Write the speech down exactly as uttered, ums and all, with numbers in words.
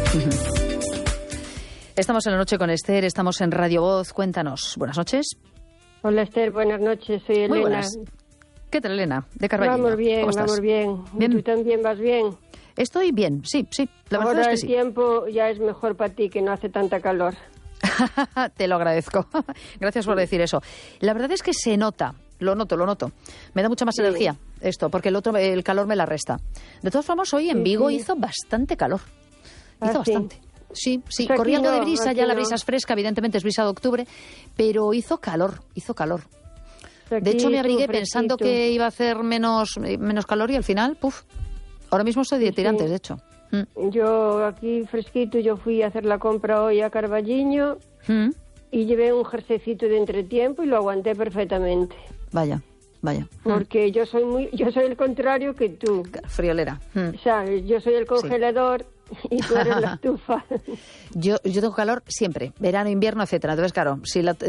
Estamos en la noche con Esther, estamos en Radio Voz. Cuéntanos. Buenas noches. Hola Esther, buenas noches, soy Elena. Muy buenas. ¿Qué tal, Elena? De Carballiño. Vamos bien, ¿Cómo estás? vamos bien. Bien. ¿Tú también vas bien? Estoy bien, sí, sí. La Ahora verdad es que el sí. tiempo ya es mejor para ti, que no hace tanta calor. Te lo agradezco. Gracias por decir eso. La verdad es que se nota, lo noto, lo noto. Me da mucha más Sí. energía esto, porque el otro, el calor me la resta. De todas formas, hoy en Sí, Vigo sí. hizo bastante calor. Hizo Ah, ¿sí? bastante. Sí, sí, Pues aquí corriendo no, de brisa, aquí ya la no. brisa es fresca, evidentemente es brisa de octubre, pero hizo calor, hizo calor. De Aquí hecho, me estuvo abrigué pensando fresquito. que iba a hacer menos, menos calor y al final, puf, ahora mismo estoy de Sí, tirantes, sí. de hecho. Mm. Yo aquí fresquito, yo fui a hacer la compra hoy a Carballiño Mm. y llevé un jerseycito de entretiempo y lo aguanté perfectamente. Vaya, vaya. Mm. Porque yo soy muy, yo soy el contrario que tú. Friolera. Mm. ¿Sabes? Yo soy el congelador y tú eres la estufa. Yo, yo tengo calor siempre, verano, invierno, etcétera. Entonces, claro, si la,